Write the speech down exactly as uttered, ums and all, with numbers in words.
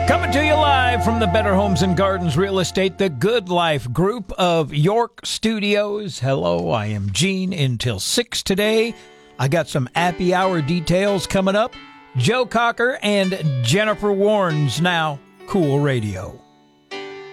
Coming to you live from the Better Homes and Gardens Real Estate, the Good Life Group of York Studios. Hello, I am Gene until six today. I got some happy hour details coming up. Joe Cocker and Jennifer Warnes now. Cool Radio.